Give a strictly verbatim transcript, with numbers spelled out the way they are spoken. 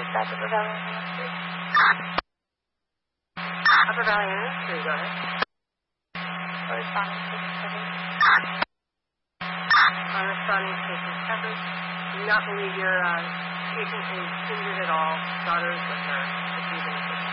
That's Upper Valley Industry. Upper Valley Industry, go ahead. Corresponding six seven. Corresponding station seven. Do not believe your uh, patient is injured at all. Daughter is with her.